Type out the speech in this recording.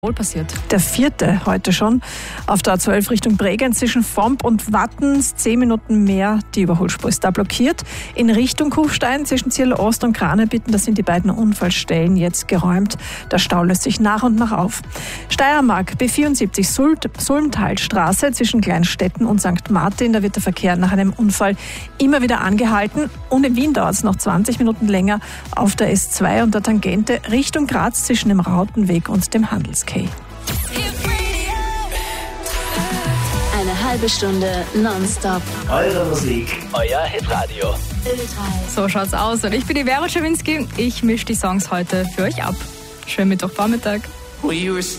Wohl passiert. Der 4. heute schon. Auf der A12 Richtung Bregenz zwischen Vomp und Wattens 10 Minuten mehr. Die Überholspur ist da blockiert. In Richtung Kufstein zwischen Zierl Ost und Kranebitten, das sind die beiden Unfallstellen jetzt geräumt. Der Stau löst sich nach und nach auf. Steiermark B74 Sulmtalstraße zwischen Kleinstetten und St. Martin. Da wird der Verkehr nach einem Unfall immer wieder angehalten. Und in Wien dauert es noch 20 Minuten länger auf der S2 und der Tangente Richtung Graz zwischen dem Rautenweg und dem Handelskeh. Eine halbe Stunde nonstop. Eure Musik, euer Hitradio. So schaut's aus. Und ich bin die Vera Schawinski. Ich mische die Songs heute für euch ab. Schönen Mittwochvormittag. We were